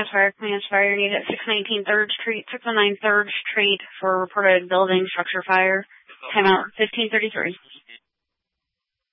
Fire Command Fire Unit at 619 3rd Street, 619 3rd Street for reported building structure fire. Timeout 1533.